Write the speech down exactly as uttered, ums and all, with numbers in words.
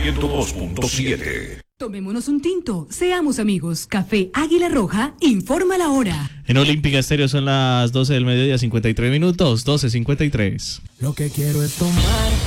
ciento dos punto siete. Tomémonos un tinto, seamos amigos. Café Águila Roja, informa la hora. En Olímpica Estéreo son las doce del mediodía, cincuenta y tres minutos, doce cincuenta y tres. Lo que quiero es tomar